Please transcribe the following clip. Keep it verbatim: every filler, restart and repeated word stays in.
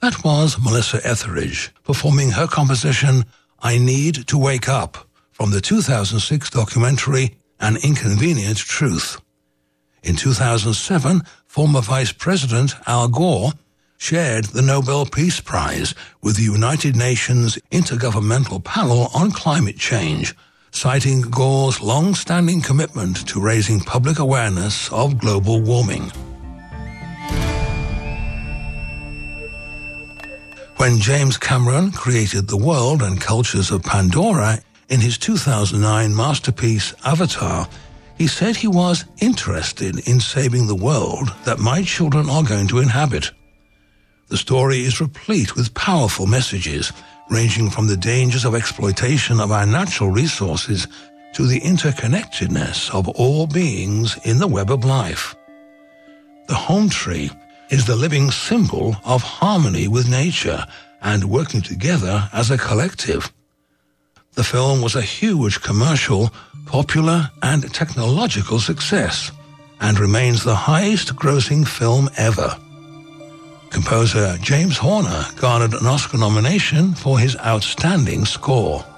That was Melissa Etheridge performing her composition, I Need to Wake Up, from the two thousand six documentary An Inconvenient Truth. In two thousand seven, former Vice President Al Gore shared the Nobel Peace Prize with the United Nations Intergovernmental Panel on Climate Change, citing Gore's long-standing commitment to raising public awareness of global warming. When James Cameron created the world and cultures of Pandora in his two thousand nine masterpiece Avatar, he said he was interested in saving the world that my children are going to inhabit. The story is replete with powerful messages, ranging from the dangers of exploitation of our natural resources to the interconnectedness of all beings in the web of life. The home tree is the living symbol of harmony with nature and working together as a collective. The film was a huge commercial, popular, and technological success, and remains the highest-grossing film ever. Composer James Horner garnered an Oscar nomination for his outstanding score.